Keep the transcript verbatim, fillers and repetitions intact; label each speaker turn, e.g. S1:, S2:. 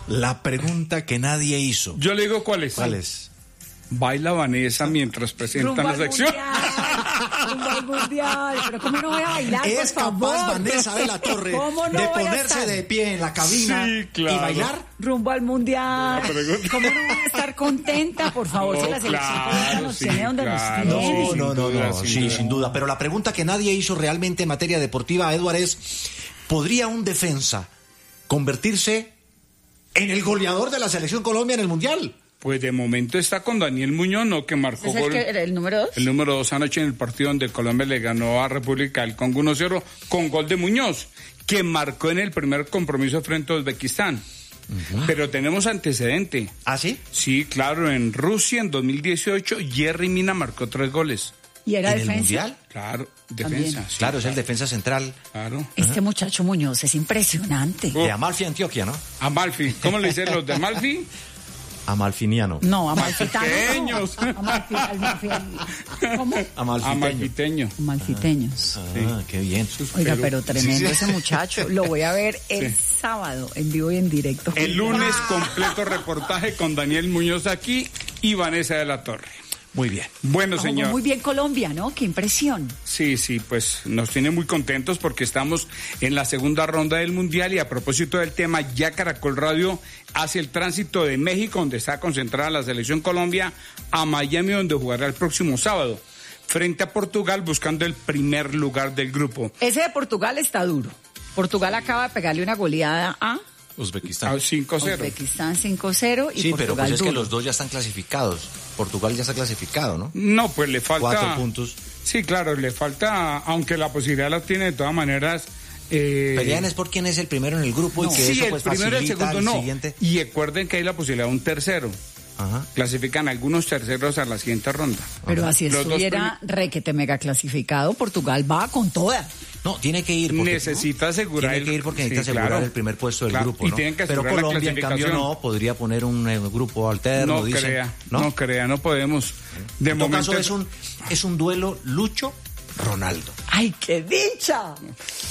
S1: La pregunta que nadie hizo.
S2: Yo le digo cuál es.
S1: ¿Cuál es?
S2: Baila Vanessa mientras presentan la sección.
S3: Rumbo al mundial. Pero ¿cómo no voy a bailar,
S1: ¿Es
S3: por favor?
S1: capaz Vanessa de la Torre
S3: ¿Cómo no
S1: de
S3: voy a
S1: ponerse
S3: estar?
S1: de pie en la cabina
S2: Sí, claro.
S1: y bailar?
S3: Rumbo al mundial. ¿Cómo no voy a estar contenta, por favor?
S2: No,
S3: si la selección
S2: claro,
S3: colombiana nos
S2: sí,
S3: tiene donde
S2: claro.
S3: nos
S1: No,
S3: tiene.
S2: Sí, sin
S1: no, no,
S2: duda,
S1: no,
S2: sin
S1: sí,
S2: duda.
S1: sin duda. Pero la pregunta que nadie hizo realmente en materia deportiva, Edward, es: ¿podría un defensa convertirse en el goleador de la selección Colombia en el mundial?
S2: Pues de momento está con Daniel Muñoz, ¿no? Que marcó
S3: ¿Es el,
S2: gol.
S3: que, el número dos?
S2: El número dos anoche en el partido donde Colombia le ganó a República del Congo uno cero con gol de Muñoz, que marcó en el primer compromiso frente a Uzbekistán. Uh-huh. Pero tenemos antecedente.
S1: ¿Ah, sí?
S2: Sí, claro, en Rusia en dos mil dieciocho Jerry Mina marcó tres goles.
S3: ¿Y era
S1: ¿En el
S3: defensa?
S1: mundial?
S2: Claro, defensa. Sí,
S1: Claro, es el defensa central
S2: Claro.
S3: Este muchacho Muñoz es impresionante.
S2: Oh.
S1: de Amalfi, Antioquia, ¿no?
S2: Amalfi, ¿cómo le dicen los de Amalfi?
S1: Amalfiniano.
S3: No, amalfitano.
S2: Amalfiteños.
S3: No. Amalfi, amalfi, ¿Cómo?
S1: Amalfiteño.
S2: Amalfiteño.
S3: Amalfiteños.
S1: Ah, qué bien.
S3: Oiga, pero tremendo
S1: Sí, sí.
S3: ese muchacho. Lo voy a ver el
S2: Sí.
S3: sábado, en vivo y en directo.
S2: El lunes completo reportaje con Daniel Muñoz aquí y Vanessa de la Torre.
S1: Muy bien.
S2: Bueno,
S3: Jugó
S2: señor.
S3: muy bien Colombia, ¿no? Qué impresión.
S2: Sí, sí, pues nos tiene muy contentos porque estamos en la segunda ronda del Mundial y a propósito del tema, ya Caracol Radio hace el tránsito de México, donde está concentrada la selección Colombia, a Miami, donde jugará el próximo sábado, frente a Portugal, buscando el primer lugar del grupo.
S3: Ese de Portugal está duro. Portugal acaba de pegarle una goleada a
S1: Uzbekistán.
S2: A cinco cero.
S3: Uzbekistán cinco cero y
S1: Sí,
S3: Portugal
S1: pero pues es que
S3: duro.
S1: los dos ya están clasificados. Portugal ya está clasificado, ¿no?
S2: No, pues le falta...
S1: Cuatro puntos.
S2: Sí, claro, le falta, aunque la posibilidad la tiene de todas maneras... Eh,
S1: Pelean es por quién es el primero en el grupo y que
S2: sí,
S1: eso
S2: el
S1: pues
S2: primero y el
S1: facilita
S2: segundo
S1: el
S2: no.
S1: siguiente.
S2: Y recuerden que hay la posibilidad de un tercero.
S1: Ajá.
S2: Clasifican algunos terceros a la siguiente ronda.
S3: Pero así
S2: Los dos
S3: estuviera requete mega clasificado, Portugal va con toda.
S1: No, tiene que ir. Porque,
S2: Necesita asegurar
S1: Tiene que ir porque
S2: el-
S1: necesita
S2: sí,
S1: asegurar
S2: claro.
S1: el primer puesto del
S2: Claro,
S1: grupo,
S2: y
S1: ¿no?
S2: tienen que
S1: Pero
S2: asegurar la
S1: Colombia, en cambio,
S2: clasificación.
S1: no. Podría poner un eh, grupo alterno,
S2: No
S1: dicen.
S2: crea,
S1: ¿no?
S2: no crea, no podemos. De
S1: En todo
S2: momento
S1: caso, es un, es un duelo Lucho-Ronaldo.
S3: ¡Ay, qué dicha!